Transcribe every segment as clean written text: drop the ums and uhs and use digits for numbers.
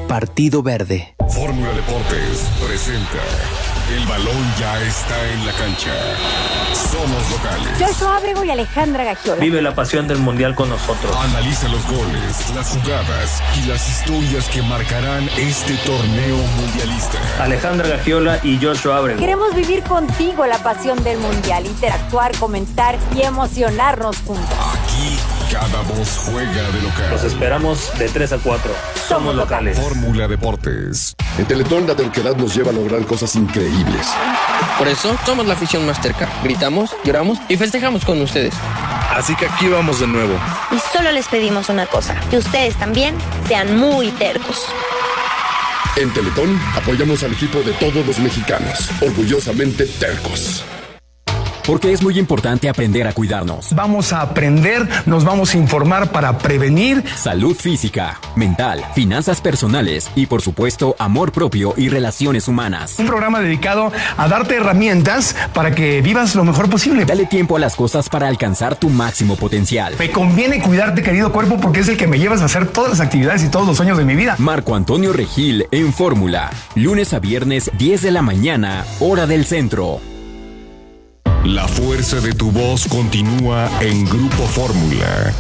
Partido Verde. Fórmula Deportes presenta. El balón ya está en la cancha. Somos locales. Joshua Ábrego y Alejandra Gagiola. Vive la pasión del Mundial con nosotros. Analiza los goles, las jugadas y las historias que marcarán este torneo mundialista. Alejandra Gagiola y Joshua Ábrego. Queremos vivir contigo la pasión del Mundial, interactuar, comentar y emocionarnos juntos. Aquí cada voz juega de local. Los esperamos de 3 a 4. Somos locales. Fórmula Deportes. En Teletón la terquedad nos lleva a lograr cosas increíbles. Por eso somos la afición más terca. Gritamos, lloramos y festejamos con ustedes. Así que aquí vamos de nuevo. Y solo les pedimos una cosa, que ustedes también sean muy tercos. En Teletón apoyamos al equipo de todos los mexicanos, orgullosamente tercos. Porque es muy importante aprender a cuidarnos. Vamos a aprender, nos vamos a informar para prevenir. Salud física, mental, finanzas personales y, por supuesto, amor propio y relaciones humanas. Un programa dedicado a darte herramientas para que vivas lo mejor posible. Dale tiempo a las cosas para alcanzar tu máximo potencial. Me conviene cuidarte, querido cuerpo, porque es el que me llevas a hacer todas las actividades y todos los sueños de mi vida. Marco Antonio Regil en Fórmula. Lunes a viernes, 10 de la mañana, hora del centro. La fuerza de tu voz continúa en Grupo Fórmula.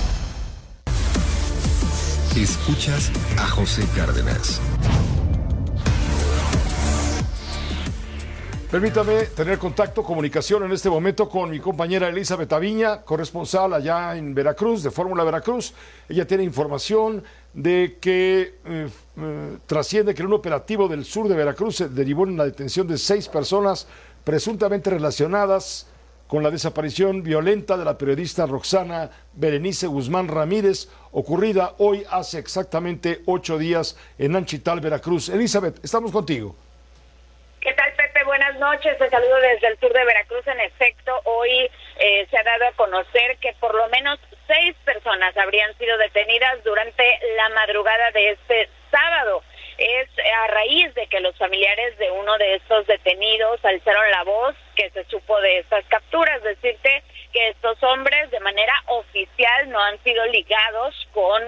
Escuchas a José Cárdenas. Permítame tener contacto, comunicación en este momento con mi compañera Elizabeth Aviña, corresponsal allá en Veracruz, de Fórmula Veracruz. Ella tiene información de que trasciende que en un operativo del sur de Veracruz se derivó en la detención de 6 personas presuntamente relacionadas con la desaparición violenta de la periodista Roxana Berenice Guzmán Ramírez, ocurrida hoy hace exactamente 8 días en Nanchital, Veracruz. Elizabeth, estamos contigo. ¿Qué tal, Pepe? Buenas noches. Te saludo desde el sur de Veracruz. En efecto, hoy se ha dado a conocer que por lo menos 6 personas habrían sido detenidas durante la madrugada de este sábado. Es a raíz de que los familiares de uno de estos detenidos alzaron la voz que se supo de estas capturas. Decirte que estos hombres de manera oficial no han sido ligados con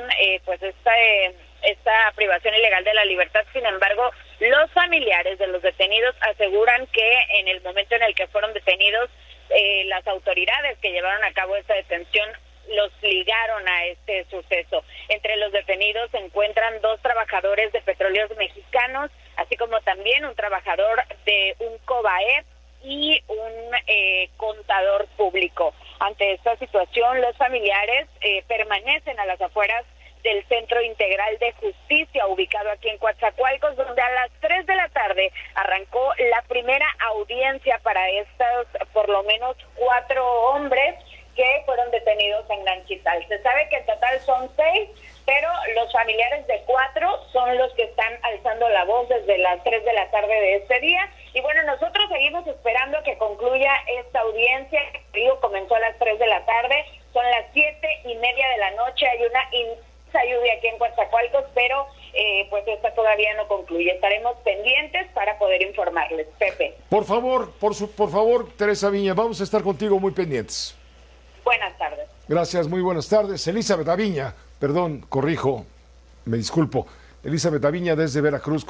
esta privación ilegal de la libertad. Sin embargo, los familiares de los detenidos aseguran que en el momento en el que fueron detenidos, las autoridades que llevaron a cabo esta detención los ligaron a este suceso. Entre los detenidos se encuentran 2 trabajadores de Petróleos Mexicanos, así como también un trabajador de un COBAEP y un contador público. Ante esta situación, los familiares permanecen a las afueras del Centro Integral de Justicia, ubicado aquí en Coatzacoalcos, donde a las 3 de la tarde arrancó la primera audiencia para estos, por lo menos 4 hombres que fueron detenidos en Nanchital. Se sabe que en total son 6, pero los familiares de 4 son los que están alzando la voz desde las 3 de la tarde de este día. Y bueno, nosotros seguimos esperando que concluya esta audiencia. El río comenzó a las 3 de la tarde, son las 7:30 de la noche, hay una intensa lluvia aquí en Coatzacoalcos, pero pues esta todavía no concluye. Estaremos pendientes para poder informarles. Pepe. Por favor, por favor, Teresa Aviña, vamos a estar contigo muy pendientes. Buenas tardes. Gracias, muy buenas tardes. Elizabeth Aviña, perdón, corrijo, me disculpo. Elizabeth Aviña desde Veracruz.